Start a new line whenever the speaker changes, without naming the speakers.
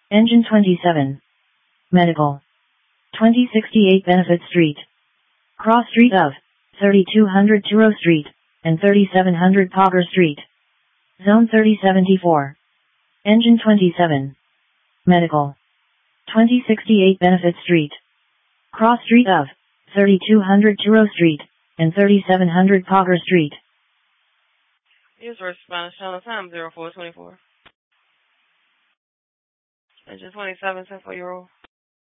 Engine 27. Medical. 2068 Benefit Street. Cross Street of 3200 Turo Street and 3700 Pogger Street. Zone 3074. Engine 27. Medical. 2068 Benefit Street. Cross Street of 3200 Turo Street and 3700 Pogger Street.
Here's response. Channel time 0424. Engine 27, 10-4-year-old.